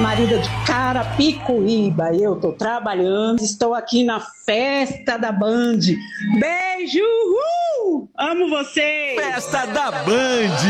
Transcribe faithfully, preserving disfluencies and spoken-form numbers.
Marida de Carapicuíba, eu tô trabalhando, estou aqui na festa da Band. Beijo! Uhul! Amo vocês! Festa da Band!